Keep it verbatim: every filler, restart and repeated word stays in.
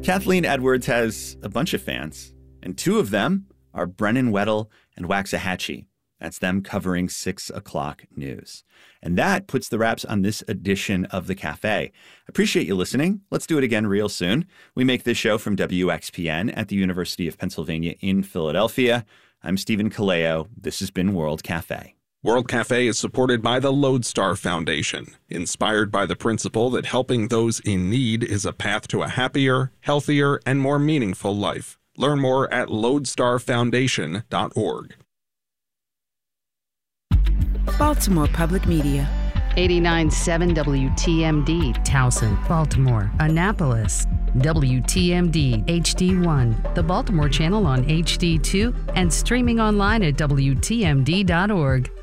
Kathleen Edwards has a bunch of fans, and two of them are Brennan Weddle and Waxahachie. That's them covering six o'clock news. And that puts the wraps on this edition of The Cafe. Appreciate you listening. Let's do it again real soon. We make this show from W X P N at the University of Pennsylvania in Philadelphia. I'm Stephen Kaleo. This has been World Cafe. World Cafe is supported by the Lodestar Foundation, inspired by the principle that helping those in need is a path to a happier, healthier, and more meaningful life. Learn more at lodestar foundation dot org. Baltimore Public Media. eighty-nine point seven W T M D, Towson, Baltimore, Annapolis. W T M D H D one, the Baltimore channel on H D two, and streaming online at W T M D dot org.